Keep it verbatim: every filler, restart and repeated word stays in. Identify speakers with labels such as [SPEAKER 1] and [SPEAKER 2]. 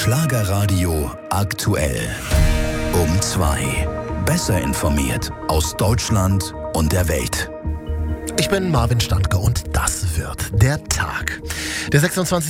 [SPEAKER 1] Schlagerradio aktuell. Um zwei. Besser informiert aus Deutschland und der Welt.
[SPEAKER 2] Ich bin Marvin Standke und das wird der Tag. Der sechsundzwanzigste